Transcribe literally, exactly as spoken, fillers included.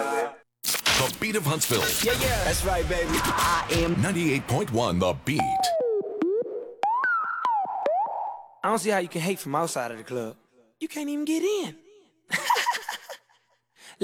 The Beat of Huntsville. Yeah, yeah. That's right, baby. I am ninety-eight point one The Beat. I don't see how you can hate from outside of the club. You can't even get in.